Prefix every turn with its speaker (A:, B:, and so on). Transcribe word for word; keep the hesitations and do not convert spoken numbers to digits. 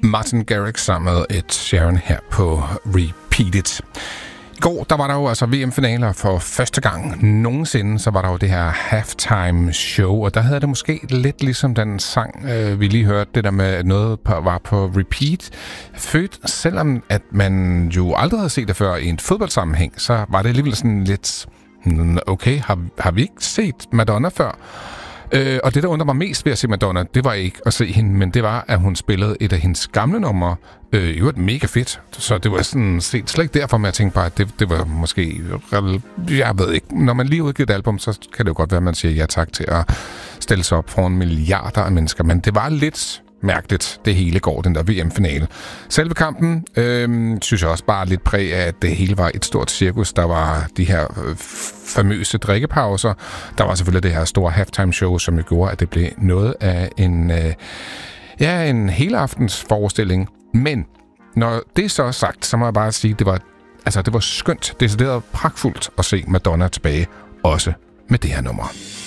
A: Martin Garrix sammen med Ed Sheeran her på Repeat It. I går, der var der jo altså V M-finaler for første gang nogensinde, så var der jo det her halftime show, og der havde det måske lidt ligesom den sang, øh, vi lige hørte, det der med, at noget på, var på repeat. Født, selvom at man jo aldrig havde set det før i en fodboldsammenhæng, så var det alligevel sådan lidt, okay, har, har vi ikke set Madonna før? Øh, og det, der undrer mig mest ved at se Madonna, det var ikke at se hende, men det var, at hun spillede et af hendes gamle numre. Øh, jo, et mega fedt. Så det var sådan set slet ikke derfor, at jeg tænkte bare, at det, det var måske... Jeg ved ikke. Når man lige udgiver et album, så kan det jo godt være, at man siger ja tak til at stille sig op foran milliarder af mennesker. Men det var lidt mærkeligt, det hele går, den der V M-finale. Selve kampen, øh, synes jeg også bare lidt præg af, at det hele var et stort cirkus. Der var de her øh, famøse drikkepauser. Der var selvfølgelig det her store halftime show, som jo gjorde, at det blev noget af en, øh, ja, en helaftens forestilling. Men når det så er sagt, så må jeg bare sige, at det var, altså, det var skønt, decideret pragtfuldt at se Madonna tilbage, også med det her nummer.